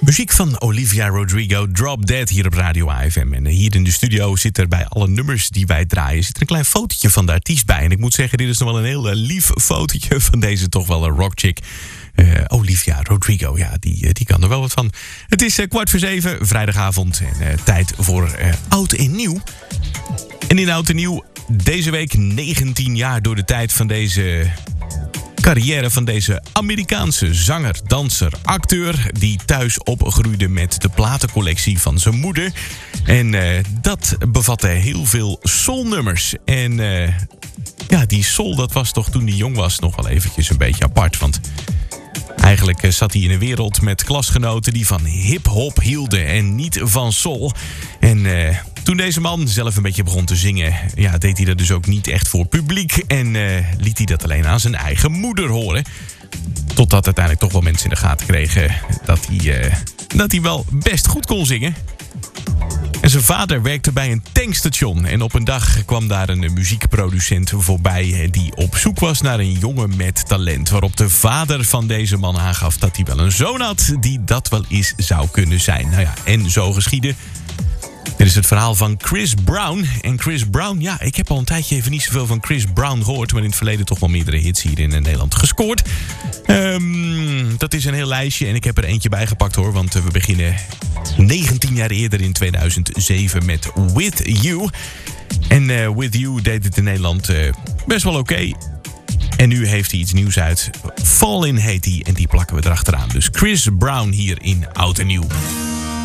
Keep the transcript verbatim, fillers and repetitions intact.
Muziek van Olivia Rodrigo, Drop Dead hier op Radio A F M. En hier in de studio zit er bij alle nummers die wij draaien... zit er een klein fotootje van de artiest bij. En ik moet zeggen, dit is nog wel een heel lief fotootje... van deze toch wel een rockchick. Uh, Olivia Rodrigo, ja, die, die kan er wel wat van. Het is uh, kwart voor zeven, vrijdagavond. En uh, tijd voor uh, Oud en Nieuw. En in Oud en Nieuw deze week negentien jaar door de tijd van deze... carrière van deze Amerikaanse zanger, danser, acteur... die thuis opgroeide met de platencollectie van zijn moeder. En uh, dat bevatte heel veel soulnummers. En uh, ja, die soul, dat was toch toen hij jong was nog wel eventjes een beetje apart. Want eigenlijk uh, zat hij in een wereld met klasgenoten die van hip-hop hielden en niet van soul. En uh, toen deze man zelf een beetje begon te zingen... ja, deed hij dat dus ook niet echt voor publiek... en uh, liet hij dat alleen aan zijn eigen moeder horen. Totdat uiteindelijk toch wel mensen in de gaten kregen... dat hij, uh, dat hij wel best goed kon zingen. En zijn vader werkte bij een tankstation... en op een dag kwam daar een muziekproducent voorbij... die op zoek was naar een jongen met talent... waarop de vader van deze man aangaf dat hij wel een zoon had... die dat wel eens zou kunnen zijn. Nou ja, en zo geschiedde... Dit is het verhaal van Chris Brown. En Chris Brown, ja, ik heb al een tijdje even niet zoveel van Chris Brown gehoord... maar in het verleden toch wel meerdere hits hier in Nederland gescoord. Um, dat is een heel lijstje en ik heb er eentje bijgepakt hoor... want we beginnen negentien jaar eerder in tweeduizend zeven met With You. En uh, With You deed het in Nederland uh, best wel oké... Okay. En nu heeft hij iets nieuws uit. Fall In heet hij en die plakken we erachteraan. Dus Chris Brown hier in Oud en Nieuw.